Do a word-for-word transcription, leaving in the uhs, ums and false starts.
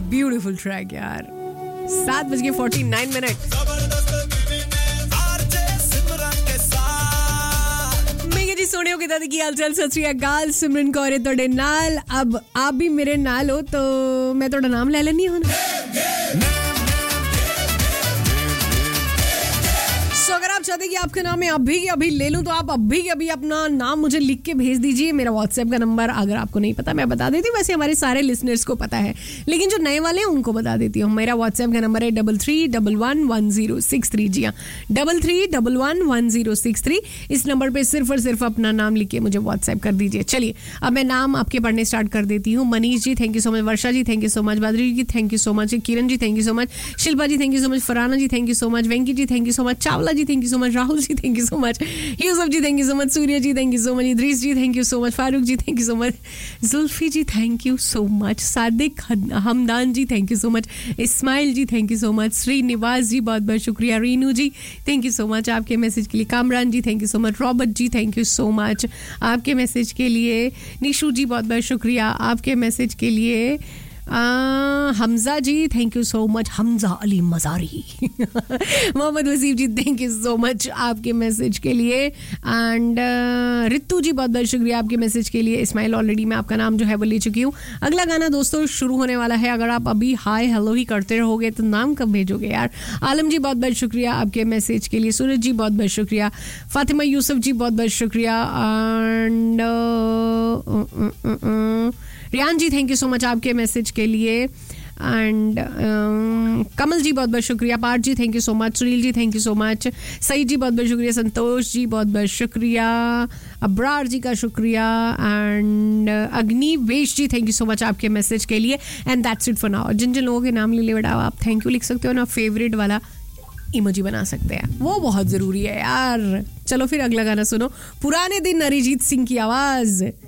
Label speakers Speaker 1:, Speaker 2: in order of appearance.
Speaker 1: Beautiful track यार. सात बज के फोर्टी नाइन मिनट. मैं जी सोने हो किता की हाल चाल सत श्री अकाल. सिमरन कौर है तोड़े नाल. अब आप भी मेरे नाल हो तो मैं तोड़ा नाम ले लेनी हूं. तो अगर आप चाहते हैं कि आपका नाम मैं अभी के अभी ले लूं तो आप अभी के अभी अपना नाम मुझे लिख के भेज दीजिए. मेरा व्हाट्सएप का नंबर अगर आपको नहीं पता मैं बता देती हूँ. वैसे हमारे सारे लिसनर्स को पता है लेकिन जो नए वाले हैं उनको बता देती हूँ. मेरा व्हाट्सएप का नंबर है double three double one one zero six three. जी हाँ, double three double one one zero six three. इस नंबर पर सिर्फ और सिर्फ अपना नाम लिख के मुझे व्हाट्सएप कर दीजिए. चलिए अब मैं नाम आपके पढ़ने स्टार्ट कर देती हूँ. Manish ji thank you so much. Varsha ji thank you so much. Badri ji thank you so much. Kiran ji thank you so much. Shilpa ji thank you so much. Farhana ji thank you so much. Venky ji thank you so much. Chawla ji thank you so much. Rahul ji thank you so much. Yusuf ji thank you so much. Surya ji thank you so much. Idris ji thank you so much. Farooq ji thank you so much. Zulfi ji thank you so much. Sadiq Hamdan ji thank you so much. Ismail ji thank you so much. Srinivas जी बहुत बहुत शुक्रिया. रीनू जी thank you so much आपके message के लिए. कामरान जी thank you so much. Robert ji thank you so much आपके message के लिए. निशु जी बहुत बहुत शुक्रिया आपके मैसेज के लिए. Uh, Hamza ji thank you so much. Hamza Ali Mazari. Mohammad वसीफ ji thank you so much आपके मैसेज के लिए. एंड uh, रितु जी बहुत बहुत शुक्रिया आपके मैसेज के लिए. इस्माइल ऑलरेडी मैं आपका नाम जो है वो ले चुकी हूँ. अगला गाना दोस्तों शुरू होने वाला है. अगर आप अभी हाय हेलो ही करते रहोगे तो नाम कब भेजोगे यार. आलम जी बहुत बहुत शुक्रिया आपके मैसेज के लिए. सूरज जी बहुत बहुत शुक्रिया. फातिमा यूसुफ जी बहुत बहुत शुक्रिया. And Riyan ji thank you so much आपके मैसेज के लिए. एंड कमल जी बहुत बहुत शुक्रिया. पार्थ जी thank you so much. Sunil ji thank you so much. Saeed जी बहुत बहुत शुक्रिया. संतोष जी बहुत बहुत शुक्रिया. अब्रार जी का शुक्रिया. And Agnivesh ji thank you so much आपके मैसेज के लिए. And that's it for now. जिन जिन लोगों के नाम ले ले बेटा आप थैंक यू लिख सकते हो ना. फेवरेट वाला इमोजी बना सकते हैं, वो बहुत जरूरी है यार. चलो फिर अगला गाना सुनो. पुराने दिन अरिजीत सिंह की आवाज.